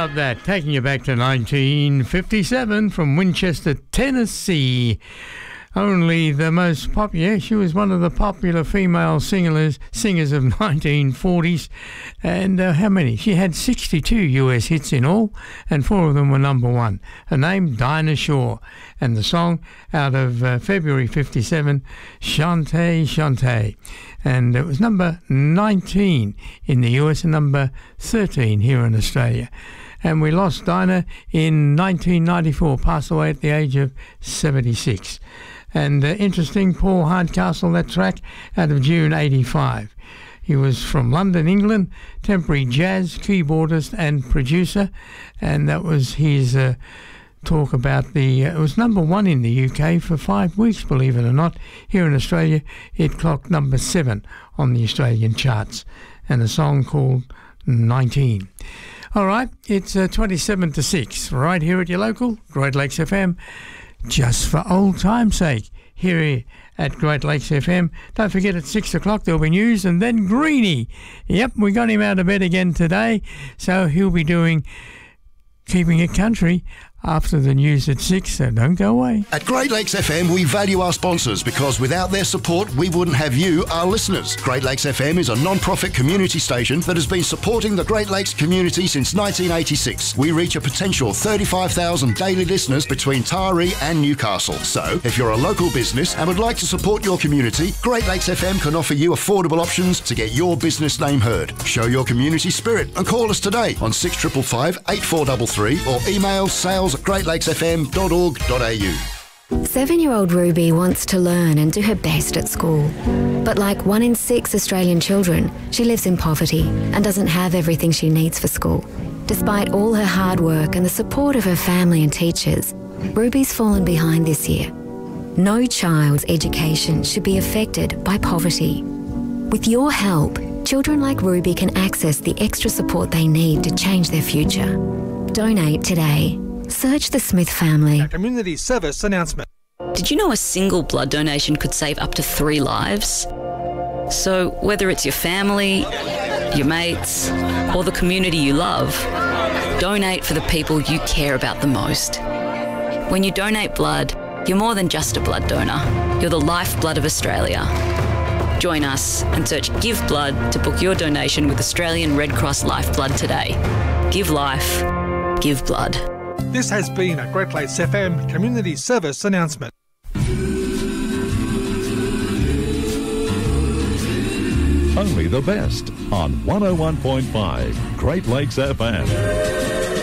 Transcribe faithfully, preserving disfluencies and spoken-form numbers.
love that. Taking you back to nineteen fifty-seven from Winchester, Tennessee. Only the most popular, she was one of the popular female singers singers of nineteen forties. And uh, how many? She had sixty-two U S hits in all, and four of them were number one. Her name, Dinah Shore. And the song out of uh, February fifty-seven, Chantez, Chantez. And it was number nineteen in the U S and number thirteen here in Australia. And we lost Dinah in nineteen ninety-four, passed away at the age of seventy-six. And uh, interesting, Paul Hardcastle, that track out of June eighty-five. He was from London, England, temporary jazz keyboardist and producer, and that was his uh, talk about the... Uh, it was number one in the U K for five weeks, believe it or not. Here in Australia, it clocked number seven on the Australian charts, and a song called nineteen. All right, it's uh, twenty-seven to six, right here at your local Great Lakes F M. Just for old time's sake, here at Great Lakes F M. Don't forget at six o'clock there'll be news, and then Greenie. Yep, we got him out of bed again today, so he'll be doing Keeping It Country after the news at six, so don't go away. At Great Lakes F M, we value our sponsors because without their support, we wouldn't have you, our listeners. Great Lakes F M is a non-profit community station that has been supporting the Great Lakes community since nineteen eighty-six. We reach a potential thirty-five thousand daily listeners between Taree and Newcastle. So, if you're a local business and would like to support your community, Great Lakes F M can offer you affordable options to get your business name heard. Show your community spirit and call us today on six five five, eight four three three or email sales at great lakes f m dot org dot a u. Seven-year-old Ruby wants to learn and do her best at school. But like one in six Australian children, she lives in poverty and doesn't have everything she needs for school. Despite all her hard work and the support of her family and teachers, Ruby's fallen behind this year. No child's education should be affected by poverty. With your help, children like Ruby can access the extra support they need to change their future. Donate today. Search the Smith family. A community service announcement. Did you know a single blood donation could save up to three lives? So whether it's your family, your mates, or the community you love, donate for the people you care about the most. When you donate blood, you're more than just a blood donor. You're the lifeblood of Australia. Join us and search Give Blood to book your donation with Australian Red Cross Lifeblood today. Give life. Give blood. This has been a Great Lakes F M community service announcement. Only the best on one oh one point five Great Lakes F M.